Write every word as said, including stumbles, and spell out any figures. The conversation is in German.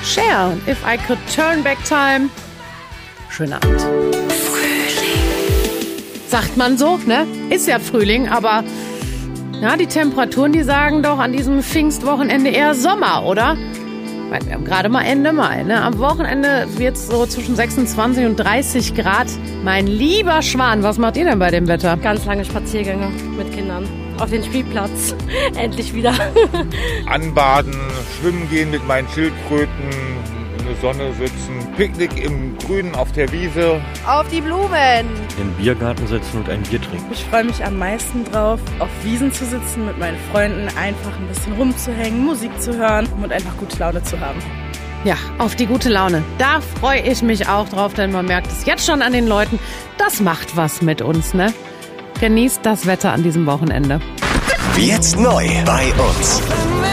Cher und If I Could Turn Back Time. Schönen Abend. Frühling. Sagt man so, ne? Ist ja Frühling, aber ja, die Temperaturen, die sagen doch an diesem Pfingstwochenende eher Sommer, oder? Weil wir haben gerade mal Ende Mai, ne? Am Wochenende wird es so zwischen sechsundzwanzig und dreißig Grad. Mein lieber Schwan, was macht ihr denn bei dem Wetter? Ganz lange Spaziergänge mit Kindern. Auf den Spielplatz. Endlich wieder. Anbaden, schwimmen gehen mit meinen Schildkröten, in der Sonne sitzen, Picknick im Grünen auf der Wiese. Auf die Blumen. Im Biergarten sitzen und ein Bier trinken. Ich freue mich am meisten drauf, auf Wiesen zu sitzen, mit meinen Freunden einfach ein bisschen rumzuhängen, Musik zu hören und einfach gute Laune zu haben. Ja, auf die gute Laune. Da freue ich mich auch drauf, denn man merkt es jetzt schon an den Leuten. Das macht was mit uns, ne? Genießt das Wetter an diesem Wochenende. Jetzt neu bei uns.